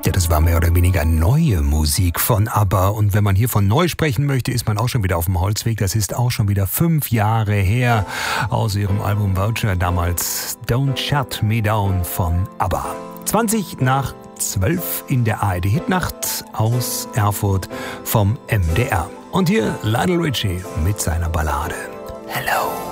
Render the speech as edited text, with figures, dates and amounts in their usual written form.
Ja, das war mehr oder weniger neue Musik von ABBA. Und wenn man hier von neu sprechen möchte, ist man auch schon wieder auf dem Holzweg. Das ist auch schon wieder 5 Jahre her aus ihrem Album Voucher. Damals Don't Shut Me Down von ABBA. 11:20 in der ARD-Hitnacht aus Erfurt vom MDR. Und hier Lionel Richie mit seiner Ballade Hello.